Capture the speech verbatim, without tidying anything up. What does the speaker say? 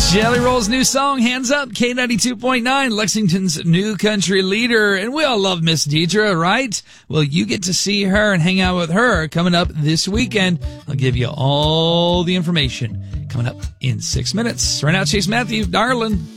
Jelly Roll's new song, Hands Up, K ninety-two point nine, Lexington's new country leader. And we all love Miss Deidre, right? Well, you get to see her and hang out with her coming up this weekend. I'll give you all the information coming up in six minutes. Right now, Chase Matthew, darling.